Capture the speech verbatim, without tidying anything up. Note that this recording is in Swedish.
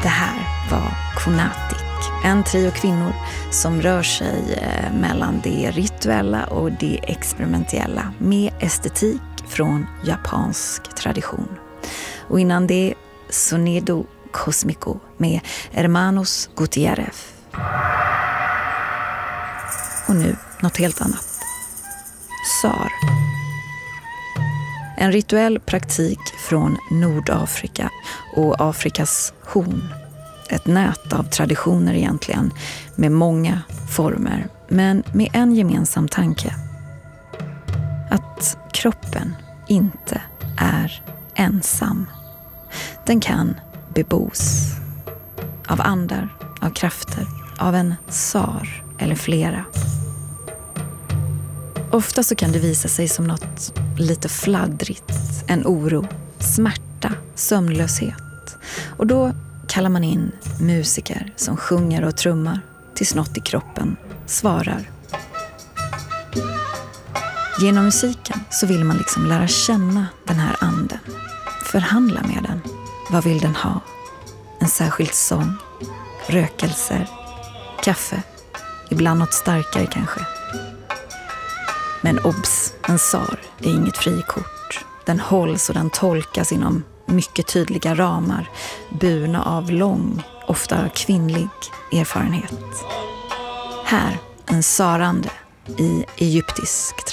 Det här var Konatik, en trio kvinnor som rör sig mellan det rituella och det experimentella med estetik från japansk tradition. Och innan det Sonido Cosmico med Hermanos Gutierrez. Och nu något helt annat. Sar. En rituell praktik från Nordafrika och Afrikas horn. Ett nät av traditioner egentligen med många former, men med en gemensam tanke. Att kroppen inte är ensam. Den kan bebos av andar, av krafter, av en sar eller flera. Ofta så kan det visa sig som något lite fladdrigt, en oro, smärta, sömnlöshet. Och då kallar man in musiker som sjunger och trummar tills något i kroppen svarar. Genom musiken så vill man liksom lära känna den här anden, förhandla med den. Vad vill den ha? En särskild sång, rökelser, kaffe, ibland något starkare kanske. Men obs, en sar är inget frikort. Den hålls och den tolkas inom mycket tydliga ramar, burna av lång, ofta kvinnlig erfarenhet. Här en sarande i egyptisk tradition.